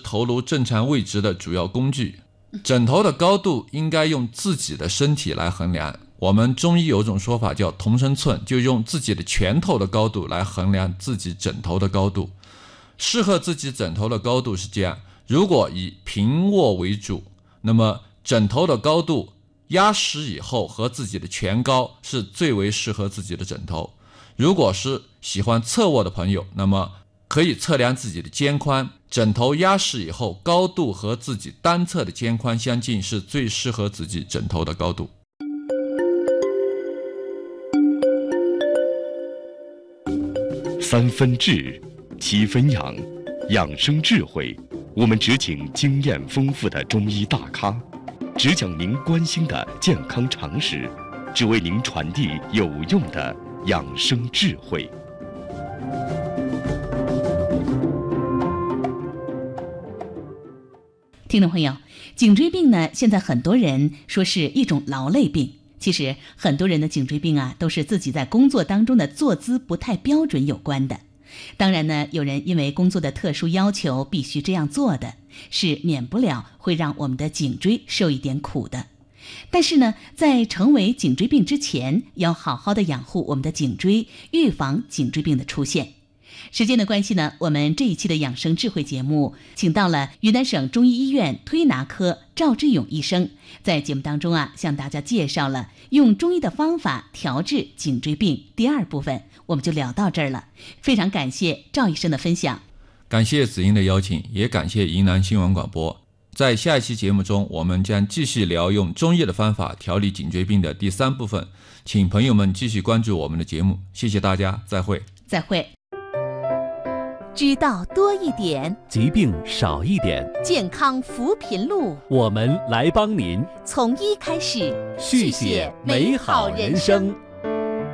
头颅正常位置的主要工具。枕头的高度应该用自己的身体来衡量。我们中医有种说法叫同身寸，就用自己的拳头的高度来衡量自己枕头的高度。适合自己枕头的高度是这样，如果以平卧为主，那么枕头的高度压实以后和自己的拳高是最为适合自己的枕头。如果是喜欢侧卧的朋友，那么可以测量自己的肩宽，枕头压实以后高度和自己单侧的肩宽相近，是最适合自己枕头的高度。 3分治7分养，养生智慧，我们只请经验丰富的中医大咖，只讲您关心的健康常识，只为您传递有用的养生智慧。 听众朋友，颈椎病呢，现在很多人说是一种劳累病。其实很多人的颈椎病啊，都是自己在工作当中的坐姿不太标准有关的。当然呢，有人因为工作的特殊要求必须这样做的，是免不了会让我们的颈椎受一点苦的。但是呢，在成为颈椎病之前，要好好的养护我们的颈椎，预防颈椎病的出现。时间的关系呢，我们这一期的养生智慧节目请到了云南省中医医院推拿科赵志勇医生，在节目当中啊，向大家介绍了用中医的方法调治颈椎病第2部分，我们就聊到这儿了。非常感谢赵医生的分享， 感谢子英的邀请，也感谢云南新闻广播。在下一期节目中，我们将继续聊用中医的方法调理颈椎病的第3部分，请朋友们继续关注我们的节目。谢谢大家，再会。 再会。知道多一点， 疾病少一点， 健康扶贫路， 我们来帮您从医开始， 续写美好人生。